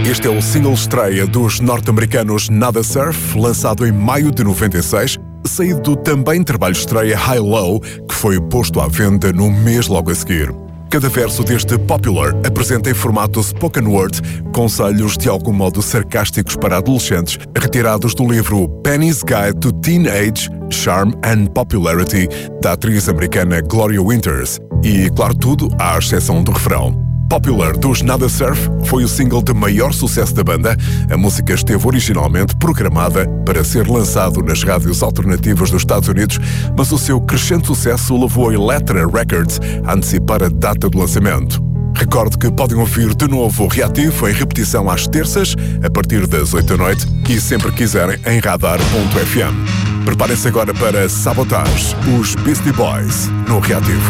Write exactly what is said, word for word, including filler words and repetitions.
Este é o single estreia dos norte-americanos Nada Surf, lançado em maio de noventa e seis, saído do também trabalho estreia High Low, que foi posto à venda no mês logo a seguir. Cada verso deste Popular apresenta em formato spoken word conselhos de algum modo sarcásticos para adolescentes, retirados do livro Penny's Guide to Teenage Charm and Popularity, da atriz americana Gloria Winters. E, claro, tudo à exceção do refrão. Popular dos Nada Surf foi o single de maior sucesso da banda. A música esteve originalmente programada para ser lançado nas rádios alternativas dos Estados Unidos, mas o seu crescente sucesso levou a Elektra Records a antecipar a data do lançamento. Recordo que podem ouvir de novo o Reativo em repetição às terças, a partir das oito da noite, e sempre quiserem em radar ponto f m. Preparem-se agora para Sabotage, os Beastie Boys, no Reativo.